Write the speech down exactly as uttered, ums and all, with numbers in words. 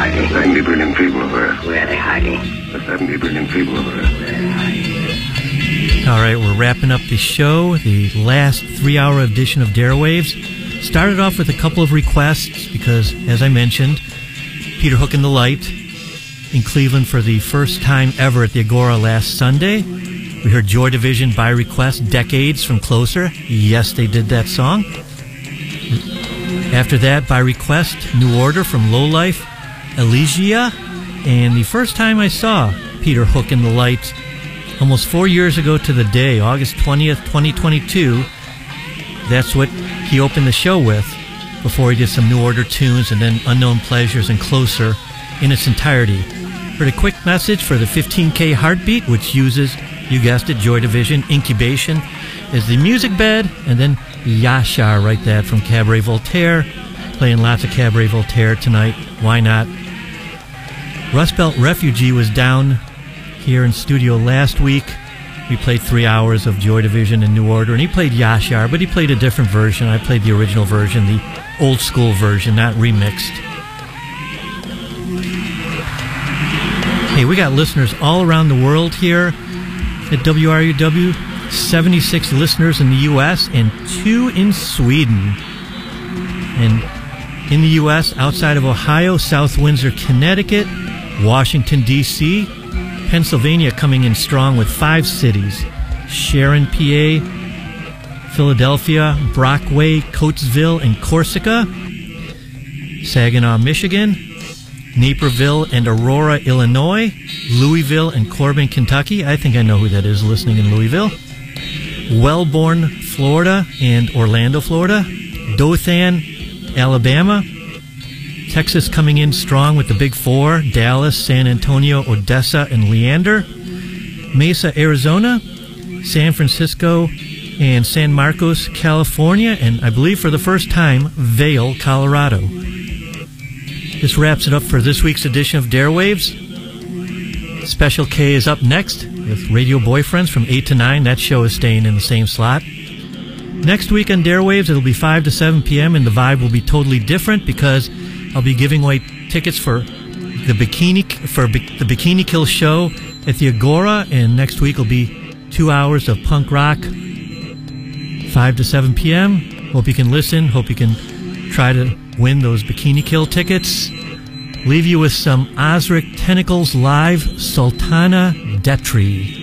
hiding? seventy billion people of Earth. Where are they hiding? The seventy billion people of Earth. Where are they hiding? All right, we're wrapping up the show, the last three-hour edition of Dare Waves. Started off with a couple of requests because, as I mentioned, Peter Hook and the Light in Cleveland for the first time ever at the Agora last Sunday. We heard Joy Division by request, Decades from Closer. Yes, they did that song. After that, by request, New Order from Lowlife, Elegia. And the first time I saw Peter Hook and the Light, almost four years ago to the day, August twentieth, twenty twenty-two, that's what he opened the show with before he did some New Order tunes and then Unknown Pleasures and Closer in its entirety. Heard a quick message for the fifteen K Heartbeat, which uses, you guessed it, Joy Division, Incubation as the music bed, and then Yashar, right that, from Cabaret Voltaire. Playing lots of Cabaret Voltaire tonight. Why not? Rust Belt Refugee was down here in studio last week. We played three hours of Joy Division and New Order, and he played Yashar, but he played a different version. I played the original version, the old school version, not remixed. Hey, we got listeners all around the world here at W R U W. seventy-six listeners in the U S and two in Sweden. And in the U S, outside of Ohio, South Windsor, Connecticut, Washington, D C, Pennsylvania coming in strong with five cities: Sharon, P A, Philadelphia, Brockway, Coatesville, and Corsica, Saginaw, Michigan, Naperville and Aurora, Illinois, Louisville and Corbin, Kentucky. I think I know who that is listening in Louisville. Wellborn, Florida, and Orlando, Florida. Dothan, Alabama. Texas coming in strong with the Big Four: Dallas, San Antonio, Odessa, and Leander. Mesa, Arizona. San Francisco and San Marcos, California. And I believe for the first time, Vail, Colorado. This wraps it up for this week's edition of Dare Waves. Special K is up next with Radio Boyfriends from eight to nine. That show is staying in the same slot. Next week on Dare Waves, it'll be five to seven p.m. and the vibe will be totally different because I'll be giving away tickets for the Bikini for the Bikini Kill show at the Agora, and next week will be two hours of punk rock, five to seven p.m. Hope you can listen. Hope you can try to win those Bikini Kill tickets. Leave you with some Osric Tentacles live, Sultana Detri.